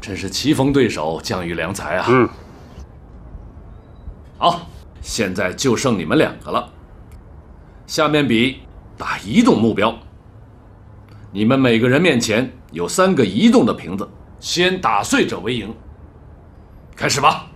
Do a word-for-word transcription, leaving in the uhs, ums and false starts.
真是棋逢对手，将遇良才啊！ 嗯， 好，现在就剩你们两个了。下面比打移动目标。你们每个人面前有三个移动的瓶子，先打碎者为赢。开始吧。